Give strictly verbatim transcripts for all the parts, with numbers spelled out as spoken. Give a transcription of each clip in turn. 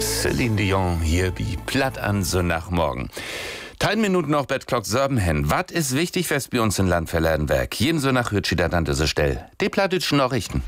Céline Dion hier wie platt an so nach morgen. Tein Minuten noch Bettklock sorben hen. Was ist wichtig, was bei uns in Land verladen werk? Jeden so nach hört da dann diese Stelle. Die plattdütschen Nachrichten.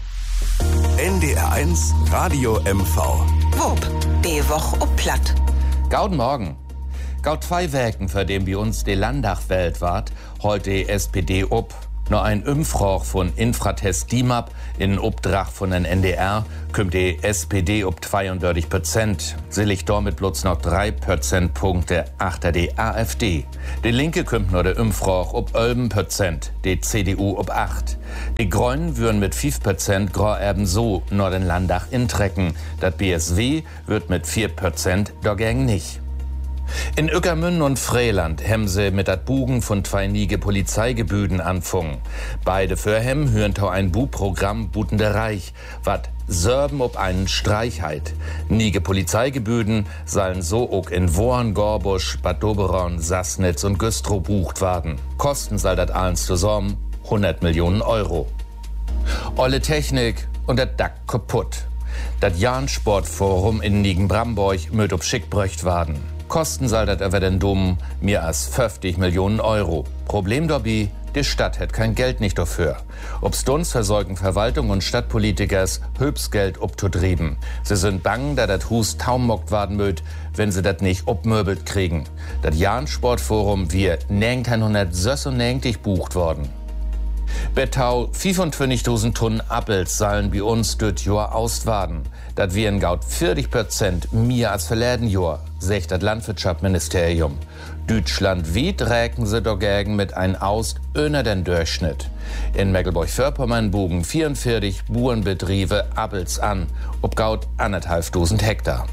N D R eins Radio M V. Wupp, die Woche ob platt. Gauden Morgen. Gaud zwei Werken, für den bei uns die Landachwelt wart, heute die S P D ob. Nur ein Umfrage von Infratest DIMAP in Obdrach von den N D R kommt die S P D ob zweiundvierzig Prozent. Sie liegt damit bloß noch drei Prozentpunkte achter die A F D. Die Linke kommt nur der Umfrage ob elf Prozent, die C D U ob acht. Die Grünen würden mit fünf Prozent grau ebenso nur den Landach intrecken. Das B S W wird mit vier Prozent dagegen nicht. In Ueckermünde und Vreeland haben sie mit dat Bugen von zwei niege Polizeigebüden anfangen. Beide Firmen hören tau ein Bu-Programm Butende Reich, wat Sörben ob einen Streich heit. Niege Polizeigebüden sollen so auch in Worn, Gorbusch, Bad Doberan, Sassnitz und Güstrow bucht werden. Kosten soll dat allens zusammen hundert Millionen Euro. Olle Technik und dat Dack kaputt. Dat Jahn-Sportforum in Nigen-Bramborg möt ob schick bröcht werden. Kosten soll das aber den Dumm mehr als fünfzig Millionen Euro. Problem dabei, die Stadt hat kein Geld nicht dafür. Ob's uns versorgen Verwaltung und Stadtpolitikers Höchstgeld obzudrieben. Sie sind bang, da das Hus taumockt werden möt, wenn sie das nicht obmöbelt kriegen. Das Jahn-Sportforum wir neunzehnhundertsechsundneunzig bucht worden. Bettau fünfundzwanzigtausend Tonnen Appels sollen bei uns dort Jahr auswaden. Das wären gaut vierzig Prozent mehr als verleden Jahr, sagt das Landwirtschaftsministerium. Deutschland weit räken sie dagegen mit ein Aus ohne den Durchschnitt. In Mecklenburg-Vorpommern bogen vierundvierzig Bauernbetriebe Appels an, ob gaut anderthalbtausend Hektar.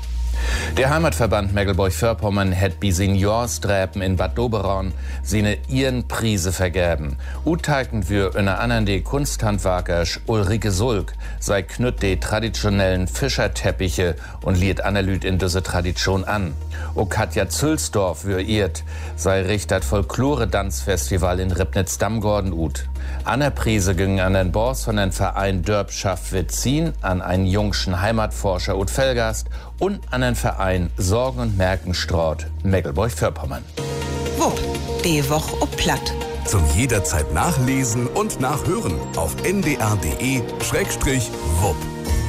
Der Heimatverband Mecklenburg-Vorpommern hat bei Seniorsträpen in Bad Doberan seine ihren Prise vergeben. Utteilten wir einer anderen die Kunsthandwerkers Ulrike Sulk, sei knütt die traditionellen Fischerteppiche und liet Analyt in diese Tradition an. O Katja Zülsdorf wir irrt, sei richtet Folklore-Danzfestival in Ribnitz-Dammgorden ut. Anne Prise ging an den Boss von den Verein Dörbschaft Witzin, an einen jungschen Heimatforscher ut Felgast und an den Verein Sorgen und Merkenstraut Mecklenburg-Vorpommern. Wupp, die Woche ob platt. Zum jederzeit nachlesen und nachhören auf n d r punkt d e Schrägstrich wupp.